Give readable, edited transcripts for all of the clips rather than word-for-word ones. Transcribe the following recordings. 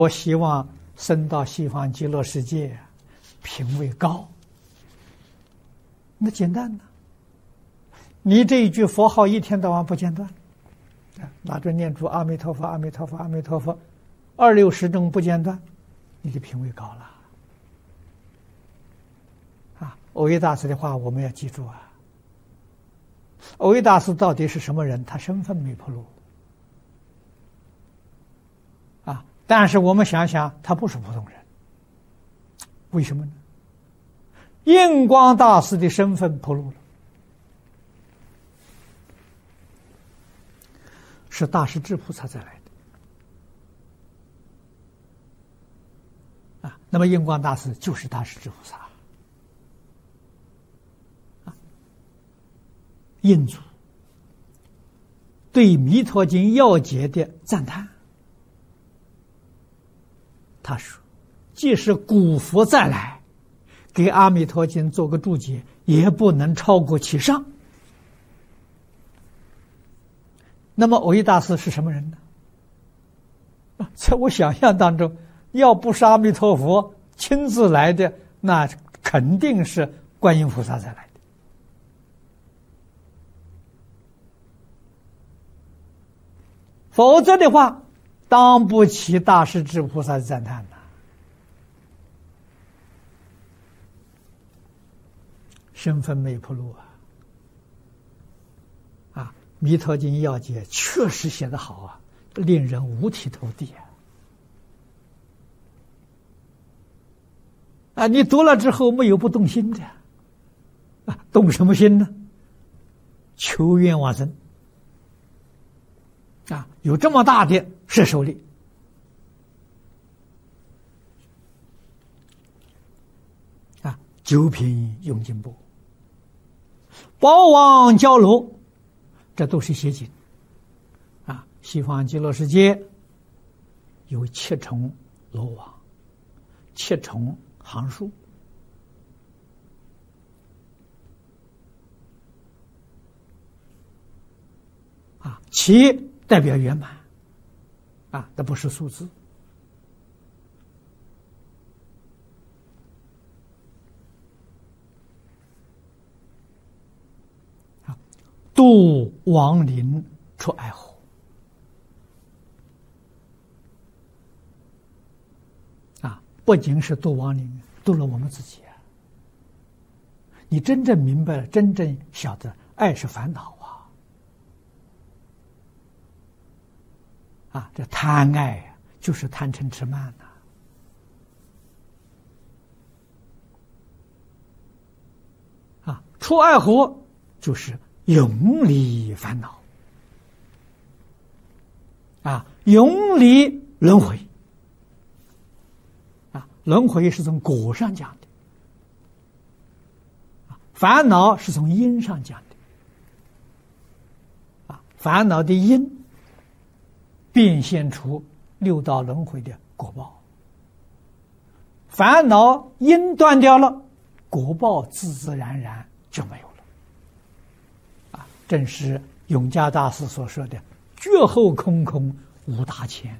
我希望升到西方极乐世界，品位高。那简单呢，你这一句佛号一天到晚不间断，拿着念珠阿弥陀佛，阿弥陀佛，阿弥陀佛，26时中不间断，你的品位高了。蕅益大师的话我们要记住啊。蕅益大师到底是什么人？他身份没披露但是我们想想，他不是普通人，为什么呢？印光大师的身份披露了，是大势至菩萨再来的那么印光大师就是大势至菩萨印祖对《弥陀经》要解的赞叹，他说：“即使古佛再来，给《阿弥陀经》做个注解，也不能超过其上。”那么，蕅益大师是什么人呢？在我想象当中，要不是阿弥陀佛亲自来的，那肯定是观音菩萨再来的。否则的话，当不起大势至菩萨的赞叹呐。身份没披露弥陀经要解确实写得好令人五体投地你读了之后没有不动心的动什么心呢？求愿往生有这么大的摄受力九品永金钵，宝王交罗，这都是邪经西方极乐世界有7重罗网，7重行数7代表圆满那不是数字度亡灵出爱河不仅是度亡灵，度了我们自己你真正明白了，真正晓得爱是烦恼这贪爱就是贪嗔痴慢出爱河就是永离烦恼永离轮回轮回是从果上讲的烦恼是从因上讲的烦恼的因变现出6道轮回的果报，烦恼因断掉了，果报自自然然就没有了正是永嘉大师所说的觉后空空无大千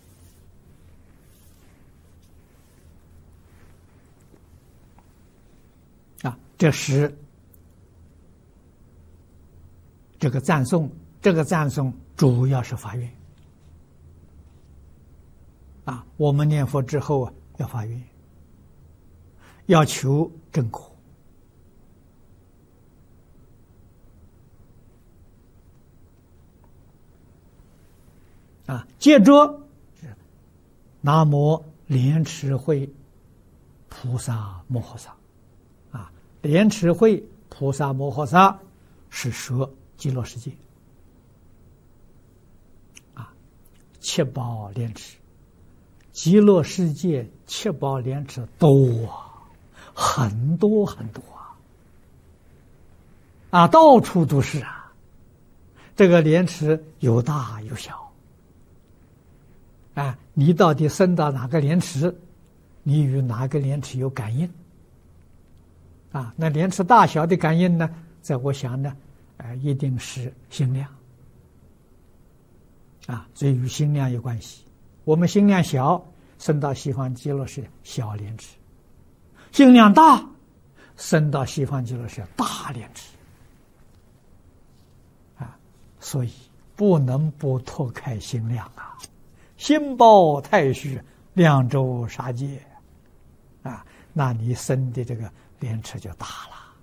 这是这个赞颂，这个赞颂主要是发愿我们念佛之后要发愿，要求正果接着南无莲池会菩萨摩诃萨莲池会菩萨摩诃萨是说极乐世界7宝莲池，极乐世界7宝莲池多很多很多到处都是这个莲池有大有小你到底升到哪个莲池，你与哪个莲池有感应那莲池大小的感应呢，在我想呢一定是心量所以与心量有关系。我们心量小， 升到西方极乐是小莲池；心量大，升到西方极乐是大莲池。所以不能不拓开心量啊！心包太虚，量周杀戒啊，那你生的这个莲池就大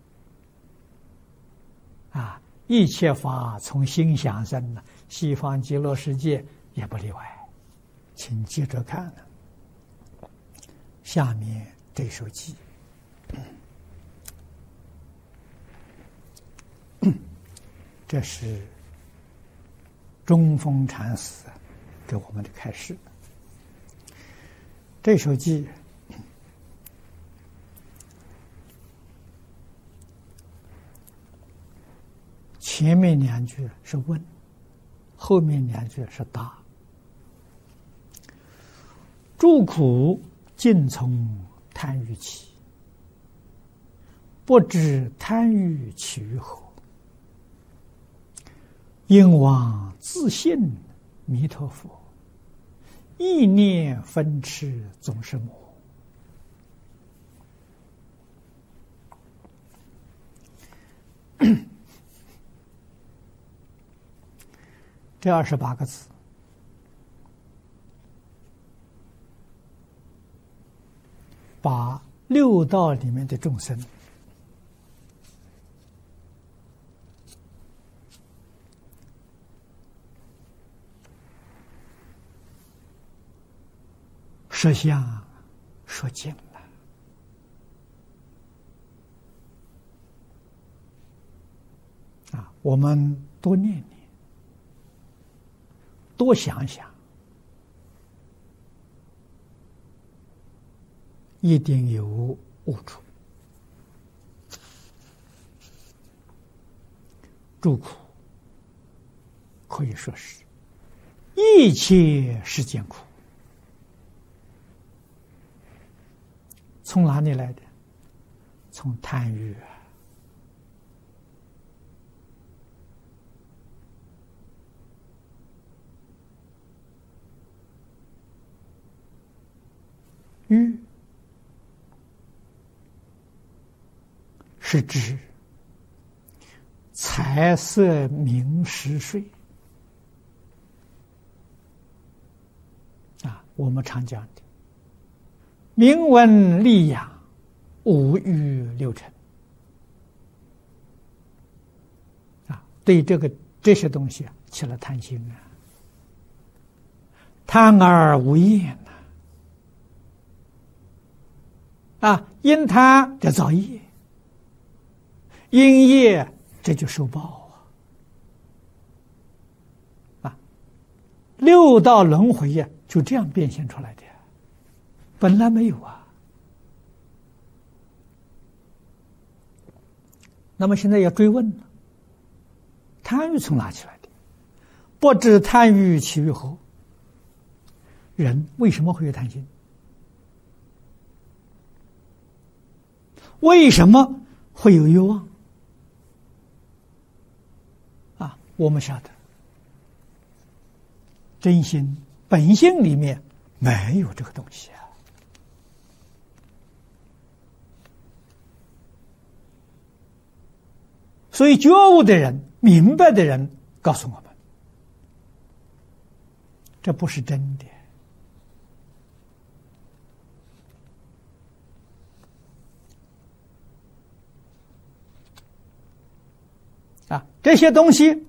了啊！一切法从心想生呢，西方极乐世界也不例外。请接着看呢，下面这首偈，这是中峰禅师给我们的开示。这首偈前面两句是问，后面两句是答。诸苦尽从贪欲起，不知贪欲起于何？应往自信弥陀佛，意念分痴总是魔。这28个字，把六道里面的众生实相说尽了。我们多念念，多想想，一定有悟处。诸苦可以说是一切世间苦。从哪里来的？从贪欲啊！欲是指财色名食睡我们常讲的名闻利养，五欲六尘对这些东西起了贪心贪而无厌因贪这造业，因业这就受报六道轮回就这样变现出来的，本来没有那么现在要追问了，贪欲从哪起来的？不知贪欲起于何？人为什么会有贪心？为什么会有欲望？我们晓得，真心本性里面没有这个东西所以觉悟的人、明白的人告诉我们，这不是真的。这些东西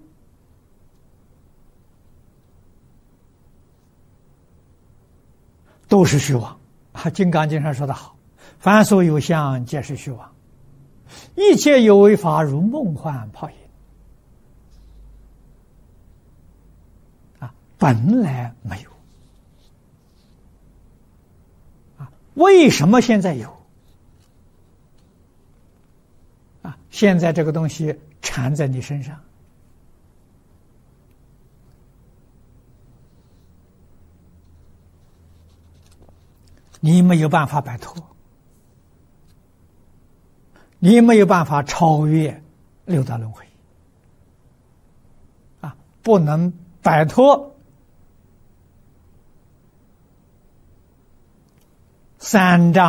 都是虚妄金刚经上说得好，凡所有相皆是虚妄，一切有为法如梦幻泡影本来没有为什么现在有现在这个东西缠在你身上，你没有办法摆脱，你没有办法超越六道轮回不能摆脱三障